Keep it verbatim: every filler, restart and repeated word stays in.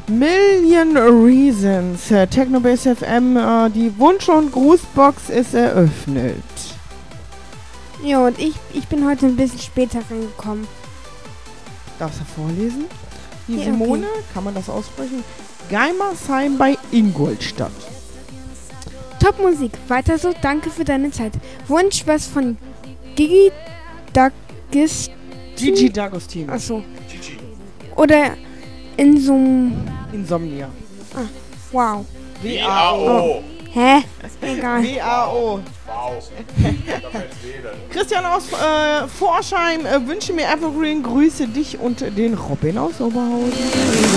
Million Reasons. Äh, Technobase F M, äh, die Wunsch- und Grußbox ist eröffnet. Ja, und ich, ich bin heute ein bisschen später reingekommen. Darfst du vorlesen? Die Ja, Simone, okay. kann man das aussprechen? Geimersheim bei Ingolstadt. Top Musik, weiter so, danke für deine Zeit. Wunsch was von Gigi Dagis. Gigi D'Agostino. Achso. Oder in so einem. Insomnia. Wow. W A O. Hä? Egal. W A O. Wow. Christian aus äh, Forchheim äh, wünsche mir einfach grüße dich und den Robin aus Oberhausen.